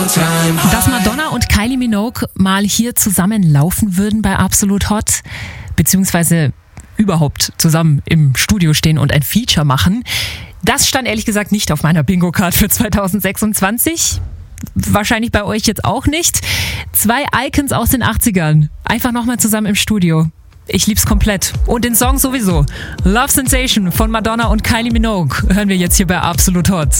Dass Madonna und Kylie Minogue mal hier zusammen laufen würden bei Absolut Hot, beziehungsweise überhaupt zusammen im Studio stehen und ein Feature machen, das stand ehrlich gesagt nicht auf meiner Bingo-Card für 2026. Wahrscheinlich bei euch jetzt auch nicht. 2 Icons aus den 80ern. Einfach nochmal zusammen im Studio. Ich lieb's komplett. Und den Song sowieso. Love Sensation von Madonna und Kylie Minogue hören wir jetzt hier bei Absolut Hot.